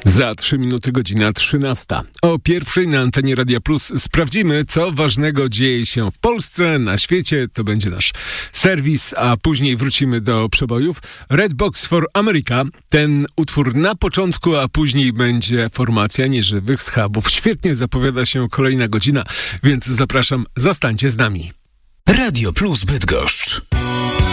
Za 3 minuty godzina 13. O pierwszej na antenie Radia Plus sprawdzimy, co ważnego dzieje się w Polsce, na świecie. To będzie nasz serwis, a później wrócimy do przebojów. Red Box for America. Ten utwór na początku, a później będzie formacja nieżywych schabów. Świetnie zapowiada się kolejna godzina, więc zapraszam, zostańcie z nami. Radio Plus Bydgoszcz.